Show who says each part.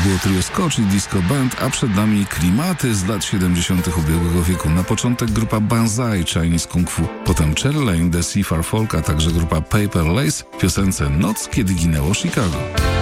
Speaker 1: było trio Scotch i Disco Band, a przed nami klimaty z lat 70. ubiegłego wieku. Na początek grupa Banzai, Chinese Kung Fu, potem Cherry Lane, The Seafar Folk, a także grupa Paper Lace w piosence Noc, kiedy ginęło Chicago.